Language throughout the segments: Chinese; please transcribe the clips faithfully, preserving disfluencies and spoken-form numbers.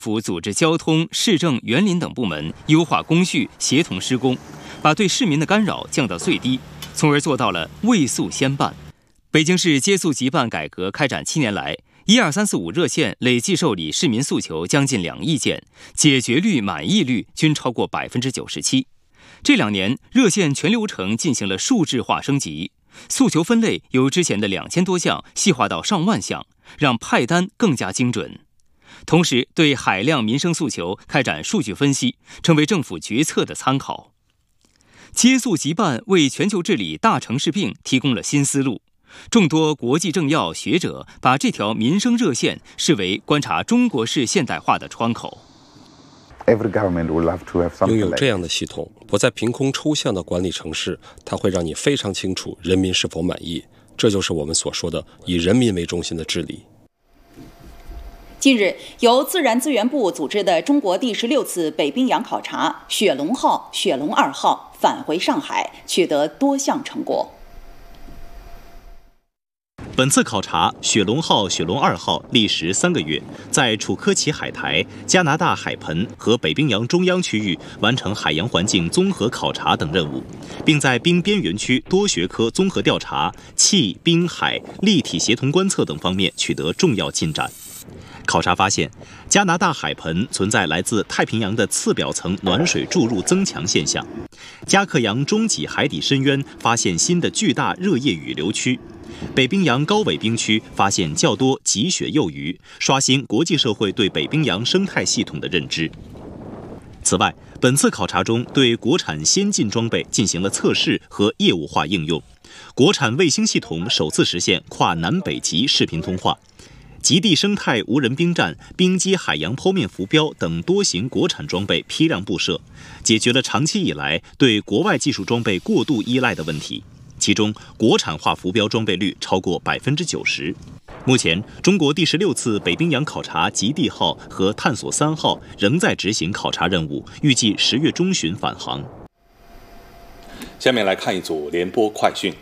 府组织交通、市政、园林等部门优化工序，协同施工，把对市民的干扰降到最低，从而做到了未速先办。北京市接速即办改革开展七年来，一二三四五热线累计受理市民诉求将近两亿件，解决率、满意率均超过百分之九十七。这两年，热线全流程进行了数字化升级，诉求分类由之前的两千多项细化到上万项，让派单更加精准。同时，对海量民生诉求开展数据分析，成为政府决策的参考。接速即办为全球治理大城市病提供了新思路。众多国际政要学者把这条民生热线视为观察中国式现代化的窗口。 拥有这样的系统，不再凭空抽象的管理城市，它会让你非常清楚人民是否满意。这就是我们所说的以人民为中心的治理。 近日，由自然资源部组织的中国第十六次北冰洋考察“雪龙号”、“雪龙二号”返回上海，取得多项成果。 本次考察“雪龙号”、“雪龙二号”历时三个月，在楚科奇海苔、加拿大海盆和北冰洋中央区域完成海洋环境综合考察等任务，并在冰边缘区多学科综合调查、气、冰、海立体协同观测等方面取得重要进展。考察发现，加拿大海盆存在来自太平洋的次表层暖水注入增强现象；加克洋中脊海底深渊发现新的巨大热液雨流区；北冰洋高纬冰区发现较多极雪幼鱼，刷新国际社会对北冰洋生态系统的认知。此外，本次考察中对国产先进装备进行了测试和业务化应用，国产卫星系统首次实现跨南北极视频通话。极地生态无人冰站、冰基海洋剖面浮标等多型国产装备批量布设，解决了长期以来对国外技术装备过度依赖的问题。其中，国产化浮标装备率超过百分之九十。目前，中国第十六次北冰洋考察“极地号”和“探索三号”仍在执行考察任务，预计十月中旬返航。 下面来看一组联播快讯。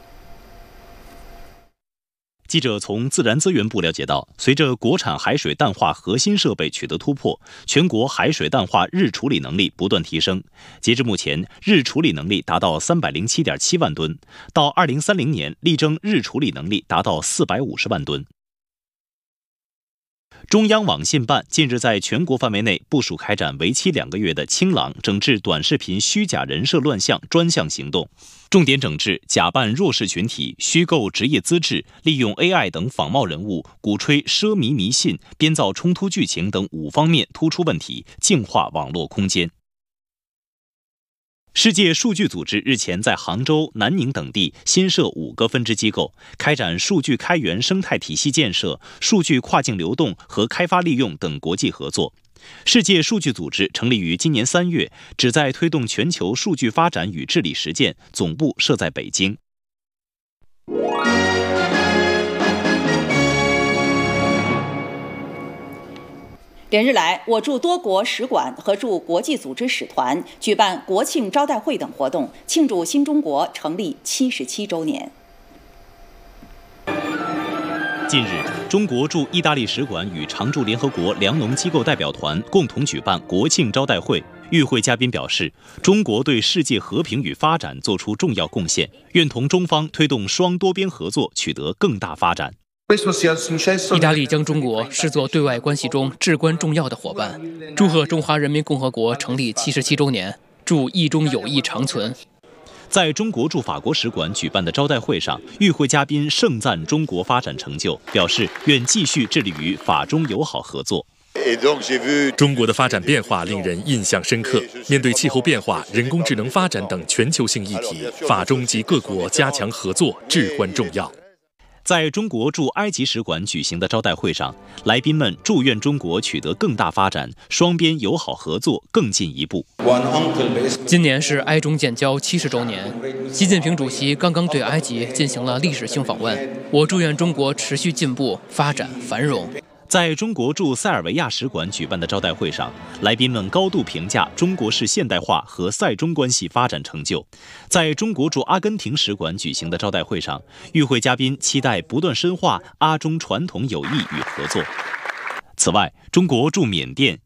记者从自然资源部了解到，随着国产海水淡化核心设备取得突破，全国海水淡化日处理能力不断提升。截至目前，日处理能力达到三百零七点七万吨，到二零三零年力争日处理能力达到四百五十万吨。中央网信办近日在全国范围内部署开展为期两个月的清朗整治短视频虚假人设乱象专项行动，重点整治假扮弱势群体、虚构职业资质、利用 A I 等仿冒人物、鼓吹奢靡迷信、编造冲突剧情等五方面突出问题，净化网络空间。世界数据组织日前在杭州、南宁等地新设五个分支机构，开展数据开源生态体系建设、数据跨境流动和开发利用等国际合作。世界数据组织成立于今年三月，旨在推动全球数据发展与治理实践，总部设在北京。 连日来，我驻多国使馆和驻国际组织使团举办国庆招待会等活动，庆祝新中国成立七十七周年。 近日，中国驻意大利使馆与常驻联合国粮农机构代表团共同举办国庆招待会。与会嘉宾表示，中国对世界和平与发展作出重要贡献，愿同中方推动双多边合作取得更大发展。 意大利将中国视作对外关系中至关重要的伙伴，祝贺中华人民共和国成立七十七周年，祝意中友谊长存。 在中国驻法国使馆举办的招待会上，与会嘉宾盛赞中国发展成就，表示愿继续致力于法中友好合作。 中国的发展变化令人印象深刻。面对气候变化、人工智能发展等全球性议题，法中及各国加强合作至关重要。 在中国驻埃及使馆举行的招待会上，来宾们祝愿中国取得更大发展，双边友好合作更进一步。 今年是埃中建交七十周年，习近平主席刚刚对埃及进行了历史性访问。我祝愿中国持续进步、发展繁荣。 在中国驻塞尔维亚使馆举办的招待会上，来宾们高度评价中国式现代化和塞中关系发展成就。在中国驻阿根廷使馆举行的招待会上，与会嘉宾期待不断深化阿中传统友谊与合作。 此外，中国驻缅甸